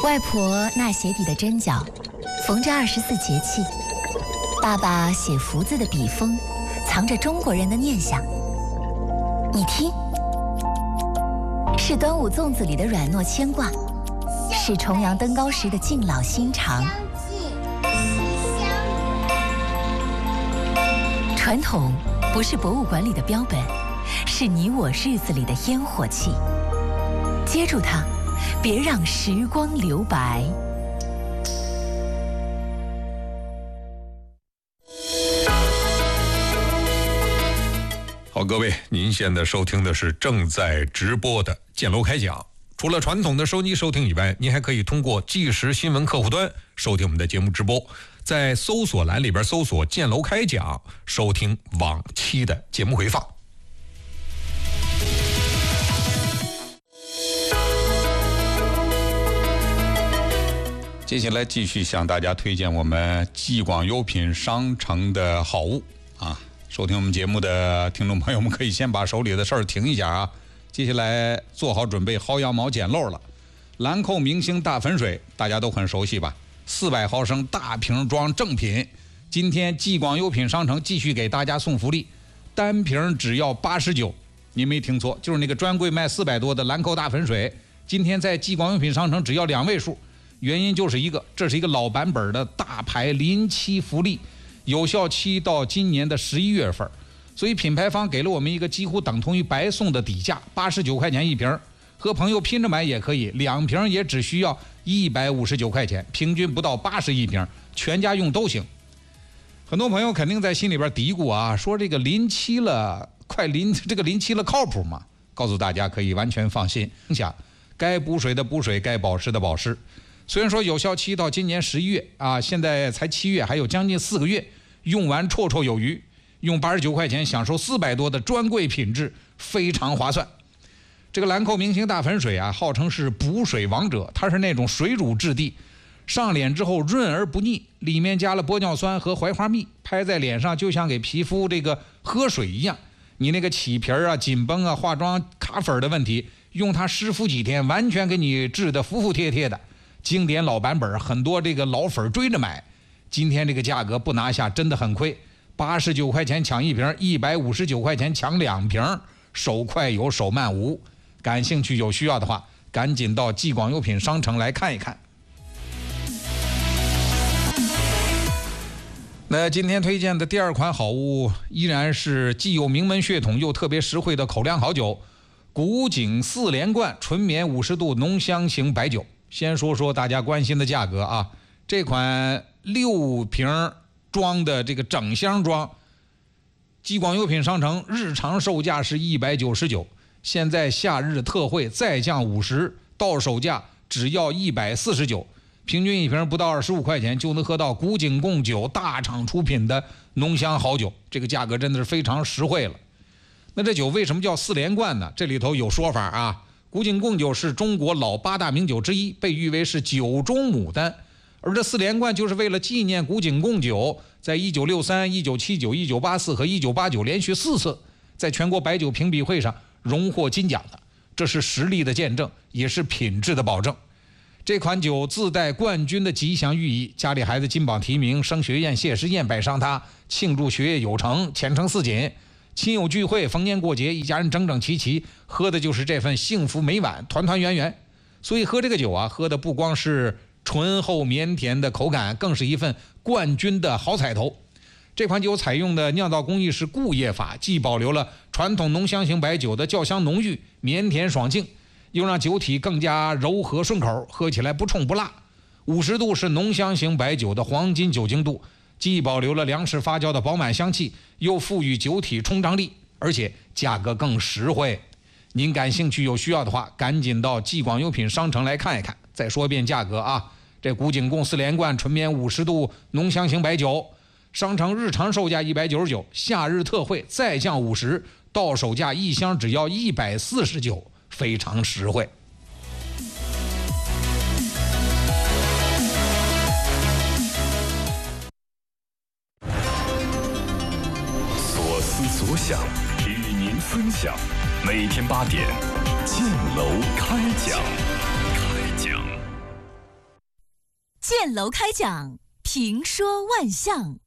外婆纳鞋底的针脚，缝着24节气；爸爸写福字的笔锋，藏着中国人的念想。你听，是端午粽子里的软糯牵挂，是重阳登高时的敬老心肠。传统不是博物馆里的标本，是你我日子里的烟火气。接住它，别让时光留白。 好，各位，您现在收听的是正在直播的建楼开讲。除了传统的收机收听以外，您还可以通过即时新闻客户端收听我们的节目直播，在搜索栏里边搜索建楼开讲，收听往期的节目回放。接下来继续向大家推荐我们继广优品商城的好物啊！收听我们节目的听众朋友们可以先把手里的事儿停一下啊！接下来做好准备薅羊毛捡漏了。兰蔻明星大粉水大家都很熟悉吧？400毫升大瓶装正品，今天继广优品商城继续给大家送福利，单瓶只要89，你没听错，就是那个专柜卖400多的兰蔻大粉水，今天在继广优品商城只要2位数。原因就是这是一个老版本的大牌临期福利，有效期到今年的11月份，所以品牌方给了我们一个几乎等同于白送的底价，89块钱一瓶，和朋友拼着买也可以，2瓶也只需要159块钱，平均不到80一瓶，全家用都行。很多朋友肯定在心里边嘀咕啊，说这个临期了，这个临期了靠谱吗？告诉大家可以完全放心，该补水的补水，该保湿的保湿。虽然说有效期到今年11月啊，现在才7月，还有将近4个月，用完绰绰有余，用89块钱享受400多的专柜品质，非常划算。这个兰蔻明星大粉水啊，号称是补水王者，它是那种水乳质地，上脸之后润而不腻，里面加了玻尿酸和槐花蜜，拍在脸上就像给皮肤这个喝水一样。你那个起皮啊、紧绷啊、化妆卡粉的问题，用它湿敷几天，完全给你治得服服帖帖的。经典老版本，很多这个老粉追着买，今天这个价格不拿下真的很亏，89块钱抢一瓶，159块钱抢2瓶，手快有手慢无。感兴趣有需要的话，赶紧到继广优品商城来看一看。那今天推荐的第2款好物依然是既有名门血统又特别实惠的口粮好酒，古井4连冠纯棉50度浓香型白酒。先说说大家关心的价格啊，这款6瓶装的这个整箱装，继广优品商城日常售价是199，现在夏日特惠再降50，到手价只要149，平均一瓶不到25块钱就能喝到古井贡酒大厂出品的浓香好酒，这个价格真的是非常实惠了。那这酒为什么叫4连冠呢？这里头有说法啊。古井贡酒是中国老8大名酒之一，被誉为是酒中牡丹，而这4连冠就是为了纪念古井贡酒在1963、1979、1984和1989连续4次在全国白酒评比会上荣获金奖的，这是实力的见证，也是品质的保证。这款酒自带冠军的吉祥寓意，家里孩子金榜题名、升学宴、谢师宴、摆上它，庆祝学业有成、前程似锦，亲友聚会、逢年过节，一家人整整齐齐，喝的就是这份幸福美满、团团圆圆。所以喝这个酒啊，喝的不光是醇厚绵甜的口感，更是一份冠军的好彩头。这款酒采用的酿造工艺是固液法，既保留了传统浓香型白酒的酵香浓郁、绵甜爽净，又让酒体更加柔和顺口，喝起来不冲不辣。50度是浓香型白酒的黄金酒精度，既保留了粮食发酵的饱满香气，又赋予酒体冲胀力，而且价格更实惠。您感兴趣有需要的话，赶紧到继广优品商城来看一看。再说一遍价格啊，这古井贡4连冠纯棉50度浓香型白酒，商城日常售价199，夏日特惠再降50，到手价一箱只要149，非常实惠。 所思所想，与您分享。每天8点，建楼开讲。 建楼开讲，评说万象。